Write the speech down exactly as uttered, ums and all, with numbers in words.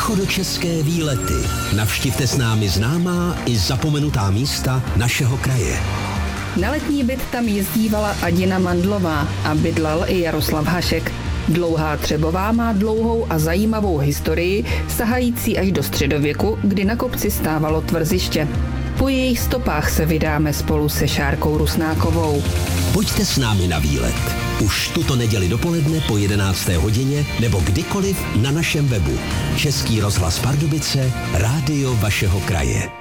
východočeské výlety. Navštivte s námi známá i zapomenutá místa našeho kraje. Na letní byt tam jezdívala Adina Mandlová a bydlel i Jaroslav Hašek. Dlouhá Třebová má dlouhou a zajímavou historii, sahající až do středověku, kdy na kopci stávalo tvrziště. Po jejich stopách se vydáme spolu se Šárkou Rusnákovou. Pojďte s námi na výlet. Už tuto neděli dopoledne po jedenácté hodině nebo kdykoliv na našem webu. Český rozhlas Pardubice, rádio vašeho kraje.